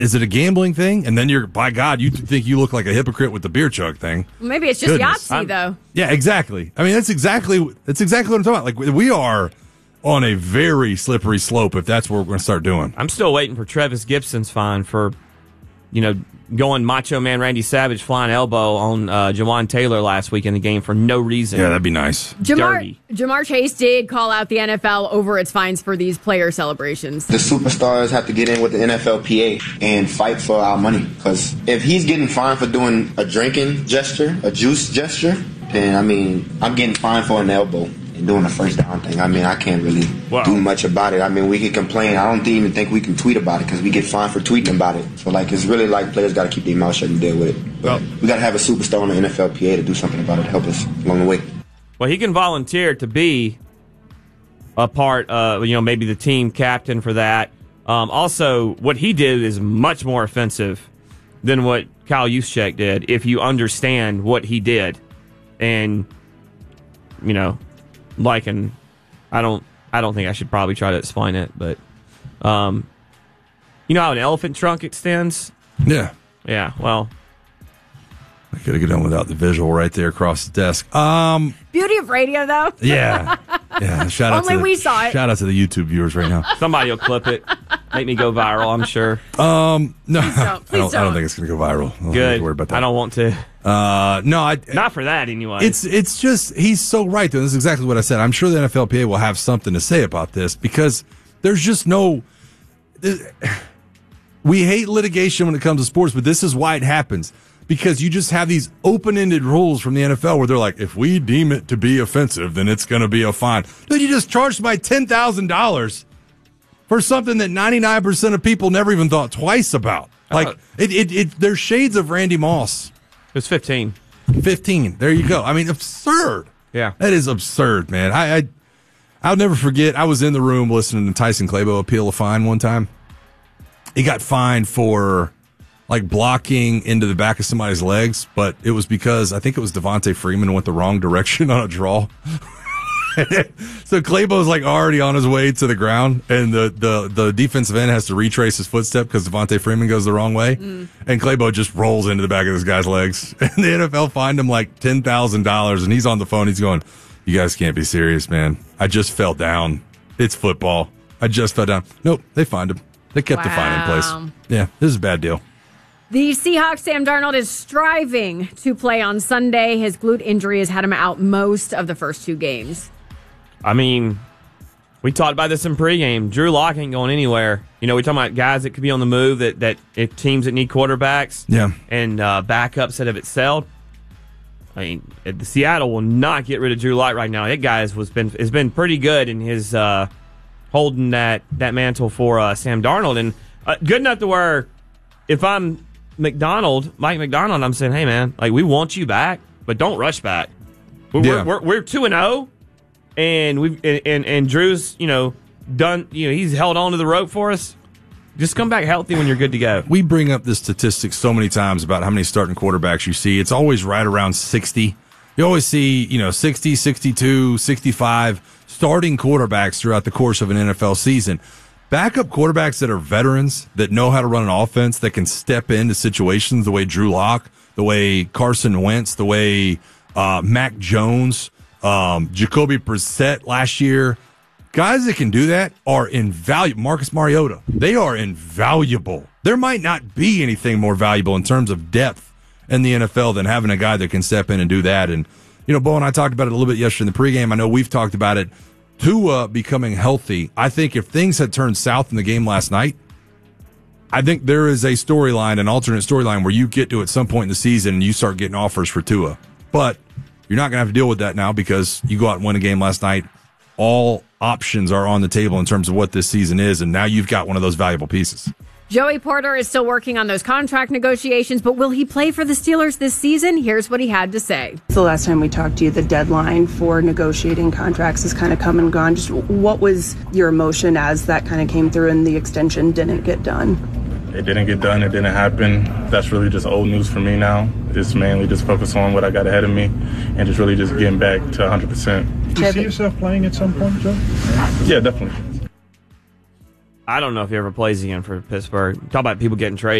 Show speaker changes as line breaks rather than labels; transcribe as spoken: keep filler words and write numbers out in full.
Is it a gambling thing? And then you're, by God, you think you look like a hypocrite with the beer chug thing.
Maybe it's just
Goodness.
Yahtzee, though.
Yeah, exactly. I mean, that's exactly that's exactly what I'm talking about. Like, we are on a very slippery slope if that's what we're going to start doing.
I'm still waiting for Trevis Gibson's fine for, you know, going Macho Man Randy Savage flying elbow on uh, Jawan Taylor last week in the game for no reason.
Yeah, that'd be nice.
Jamar,
Dirty.
Jamar Chase did call out the N F L over its fines for these player celebrations.
The superstars have to get in with the N F L P A and fight for our money. Because if he's getting fined for doing a drinking gesture, a juice gesture, then, I mean, I'm getting fined for an elbow and doing a first down thing. I mean, I can't really
wow.
do much about it. I mean, we can complain. I don't even think we can tweet about it because we get fined for tweeting about it. So, like, it's really like players got to keep their mouth shut and deal with it. But well, we got to have a superstar on the N F L P A to do something about it to help us along the way.
Well, he can volunteer to be a part of, you know, maybe the team captain for that. Um, also, what he did is much more offensive than what Kyle Juszczyk did, if you understand what he did. And, you know, like, and I don't, I don't think I should probably try to explain it, but, um, you know how an elephant trunk extends?
Yeah.
Yeah, well.
I could have done without the visual right there across the desk. Um,
Beauty of radio, though.
Yeah. Yeah. Shout out
Only
to the,
we saw it.
Shout out to the YouTube viewers right now.
Somebody will clip it. Make me go viral, I'm sure.
Um, no,
Please don't. Please
I, don't,
don't.
I don't think it's going to go viral. I don't
Good.
have to worry about that.
I don't want to.
Uh, no, I,
Not for that, anyway.
It's it's just, he's so right, though. This is exactly what I said. I'm sure the N F L P A will have something to say about this because there's just no. We hate litigation when it comes to sports, but this is why it happens. Because you just have these open-ended rules from the N F L where they're like, if we deem it to be offensive, then it's going to be a fine. Dude, you just charged somebody ten thousand dollars for something that ninety-nine percent of people never even thought twice about. Like, uh, it, it, it, there's shades of Randy Moss.
It was fifteen.
fifteen. There you go. I mean, absurd.
Yeah.
That is absurd, man. I, I, I'll never forget, I was in the room listening to Tyson Clabo appeal a fine one time. He got fined for, like, blocking into the back of somebody's legs, but it was because I think it was Devontae Freeman went the wrong direction on a draw. So Clabo's like already on his way to the ground, and the, the, the defensive end has to retrace his footstep because Devontae Freeman goes the wrong way, mm. and Clabo just rolls into the back of this guy's legs. And the N F L fined him like ten thousand dollars, and he's on the phone. He's going, "You guys can't be serious, man. I just fell down. It's football. I just fell down." Nope, they fined him. They kept
wow.
the fine in place. Yeah, this is a bad deal.
The Seahawks' Sam Darnold is striving to play on Sunday. His glute injury has had him out most of the first two games.
I mean, we talked about this in pregame. Drew Lock ain't going anywhere. You know, we're talking about guys that could be on the move, that, that if teams that need quarterbacks
yeah.
and uh, backups that have excelled. I mean, the Seattle will not get rid of Drew Lock right now. That guy has, was been, has been pretty good in his uh, holding that, that mantle for uh, Sam Darnold. And uh, good enough to where if I'm McDonald, Mike McDonald, I'm saying, hey, man, like, we want you back, but don't rush back. We're
yeah.
we're, we're two and oh. And we've and, and, and Drew's, you know, done. You know, he's held on to the rope for us. Just come back healthy when you're good to go.
We bring up this statistic so many times about how many starting quarterbacks you see. It's always right around sixty. You always see, you know, sixty, sixty-two, sixty-five starting quarterbacks throughout the course of an N F L season. Backup quarterbacks that are veterans, that know how to run an offense, that can step into situations the way Drew Lock, the way Carson Wentz, the way uh, Mac Jones. Um, Jacoby Brissett last year, guys that can do that are invaluable. Marcus Mariota, they are invaluable. There might not be anything more valuable in terms of depth in the N F L than having a guy that can step in and do that. And, you know, Bo and I talked about it a little bit yesterday in the pregame. I know we've talked about it. Tua becoming healthy. I think if things had turned south in the game last night, I think there is a storyline, an alternate storyline where you get to at some point in the season and you start getting offers for Tua. But you're not going to have to deal with that now because you go out and win a game last night. All options are on the table in terms of what this season is, and now you've got one of those valuable pieces.
Joey Porter is still working on those contract negotiations, but will he play for the Steelers this season? Here's what he had to say.
The last time we talked to you, the deadline for negotiating contracts has kind of come and gone. Just what was your emotion as that kind of came through and the extension didn't get done?
It didn't get done. It didn't happen. That's really just old news for me now. Just mainly just focus on what I got ahead of me and just really just getting back to one hundred percent.
Do you see yourself playing at some point, Joe?
Yeah, definitely.
I don't know if he ever plays again for Pittsburgh. Talk about people getting traded.